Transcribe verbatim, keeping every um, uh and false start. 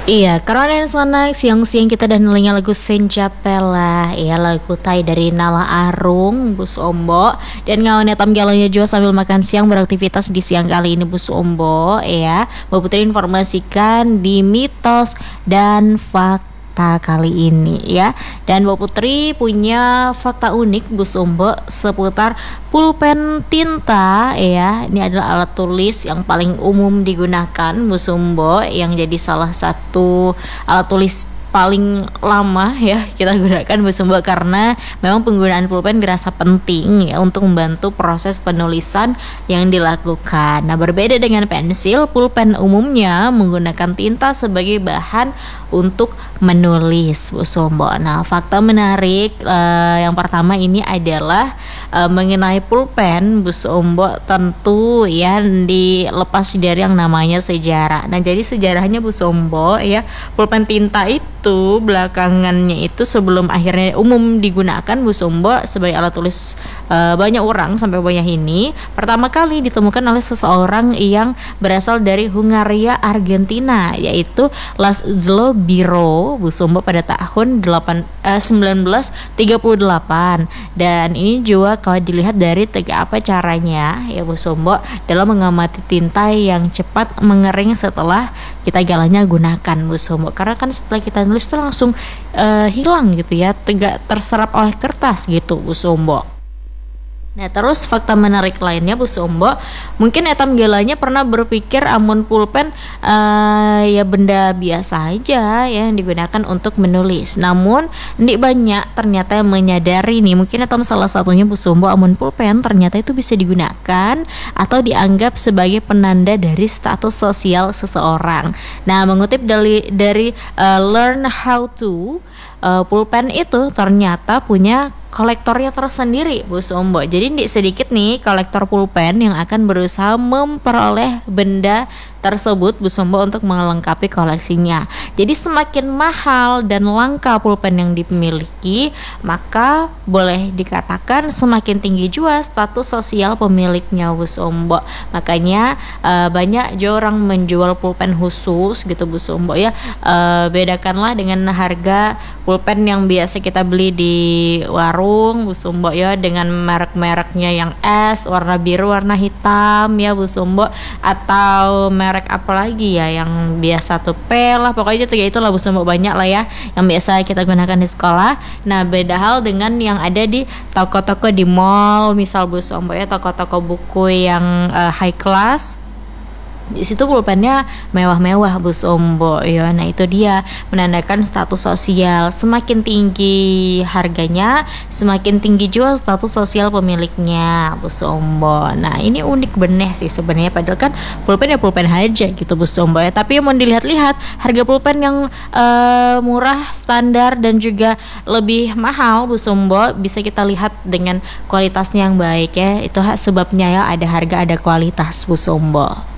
Iya, karena sana siang-siang kita dan nelinga lagu Senja Pela, ya lagu Thai dari Nala Arung, Bus Ombo, dan ngawannya tam galanya juga sambil makan siang beraktivitas di siang kali ini Bus Ombo, ya. Mbak Putri informasikan di mitos dan fakta kali ini ya. Dan Mbak Putri punya fakta unik Bu Sombo seputar pulpen tinta ya. Ini adalah alat tulis yang paling umum digunakan Bu Sombo, yang jadi salah satu alat tulis paling lama ya kita gunakan Bu Sombo, karena memang penggunaan pulpen dirasa penting ya untuk membantu proses penulisan yang dilakukan. Nah, berbeda dengan pensil, pulpen umumnya menggunakan tinta sebagai bahan untuk menulis Bu Sombo. Nah, fakta menarik eh, yang pertama ini adalah eh, mengenai pulpen Bu Sombo, tentu ya dilepas dari yang namanya sejarah. Nah, jadi sejarahnya Bu Sombo ya, pulpen tinta itu itu belakangannya itu sebelum akhirnya umum digunakan Bu Sombo sebagai alat tulis e, banyak orang sampai banyak ini pertama kali ditemukan oleh seseorang yang berasal dari Hungaria, Argentina, yaitu Laszlo Biro Bu Sombo pada tahun delapan, eh, sembilan belas tiga puluh delapan. Dan ini juga kalau dilihat dari tiga apa caranya ya Bu Sombo dalam mengamati tinta yang cepat mengering setelah kita galanya gunakan Bu Sombo, karena kan setelah kita nulis itu langsung uh, hilang gitu ya, tidak terserap oleh kertas gitu Bu Sombo. Nah, terus fakta menarik lainnya Bu Sombo, mungkin etam gelanya pernah berpikir amun pulpen uh, ya benda biasa aja ya yang digunakan untuk menulis. Namun ndik banyak ternyata yang menyadari nih, mungkin etam salah satunya Bu Sombo, amun pulpen ternyata itu bisa digunakan atau dianggap sebagai penanda dari status sosial seseorang. Nah, mengutip dari dari uh, Learn How To, uh, pulpen itu ternyata punya kolektornya tersendiri Bu Sombo. Jadi ndik sedikit nih kolektor pulpen yang akan berusaha memperoleh benda tersebut Bu Sombo untuk melengkapi koleksinya. Jadi semakin mahal dan langka pulpen yang dimiliki, maka boleh dikatakan semakin tinggi juga status sosial pemiliknya Bu Sombo. Makanya uh, banyak juga orang menjual pulpen khusus gitu Bu Sombo ya. Uh, bedakanlah dengan harga pulpen yang biasa kita beli di warung Bu Sombo ya, dengan merek-mereknya yang es, warna biru, warna hitam ya Bu Sombo, atau merek apa lagi ya yang biasa tuh pel lah, pokoknya tiga itu lah Bu Sombo, banyak lah ya yang biasa kita gunakan di sekolah. Nah, beda hal dengan yang ada di toko-toko di mall misal Bu Sombo ya, toko-toko buku yang uh, high class. Di situ pulpennya mewah-mewah Bu Sombo ya. Nah, itu dia menandakan status sosial. Semakin tinggi harganya, semakin tinggi juga status sosial pemiliknya Bu Sombo. Nah, ini unik bener sih sebenarnya, padahal kan pulpen ya pulpen aja gitu Bu Sombo ya. Tapi mau dilihat-lihat harga pulpen yang uh, murah, standar dan juga lebih mahal Bu Sombo bisa kita lihat dengan kualitasnya yang baik ya. Itu sebabnya ya ada harga ada kualitas Bu Sombo.